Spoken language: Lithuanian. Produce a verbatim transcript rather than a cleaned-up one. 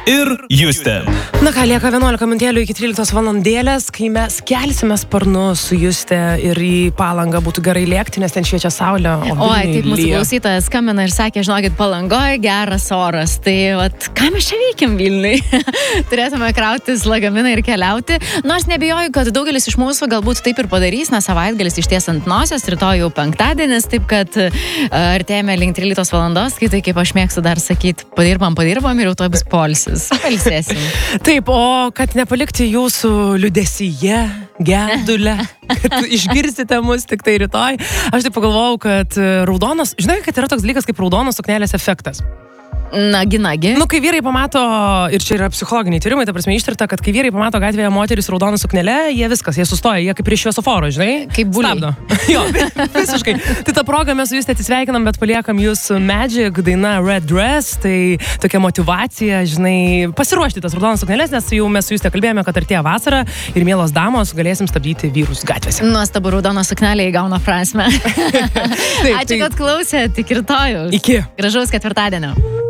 ir Justė. Na ką, lieka vienuolika minutėlių iki tryliktos valandėlės, kai mes kelsime sparnus su Justė ir į Palangą būtų gerai lėkti, nes ten šviečia saulė. O Oi, taip mūsų klausytojas skambina ir sakė, žinokit, Palangoje geras oras. Tai vat, ką mes čia veikim Vilniui? Turėtume krautis lagaminą ir keliauti. Nors nebijoju, kad daugelis iš mūsų galbūt taip ir padarys, nes savaitgalis išties ant nosios, rytoj jau penktadienis, taip kad artėjame link tryliktos valandos, kai tai, kaip aš mėgstu dar sakyti, padirbam, padirbam ir jau to bus poilsis. Pailsėsim. Taip, o kad nepalikti jūsų liūdesyje, gedule, kad išgirsite mus tik tai rytoj, aš taip pagalvojau, kad raudonas, žinai, kad yra toks dalykas kaip raudonos suknelės efektas. Nagi, nagi. Nu, kai vyrai pamato, ir čia yra psichologiniai tyrimai, ta prasme ištirta, kad kai vyrai pamato gatvėje moteris raudonų suknelę, jie viskas, jie sustoja, jie kaip prie šviesoforo, žinai? Kaip buliai. Stabdo. Jo, visiškai. Tai tą progą mes su Juste atsisveikinam, bet paliekam jūs Magic, daina Red Dress, tai tokia motyvacija, žinai, pasiruošti tas raudonas suknelės, nes jau mes su Juste kalbėjome, kad artėja vasara ir mielos damos galėsim stabdyti vyrus gatvėse. Nuostabu, raudona suknelė įgauna prasmę. Taip, Ačiū, kad klausėt, iki rytojus. Iki. Gražaus ketvirtadienio.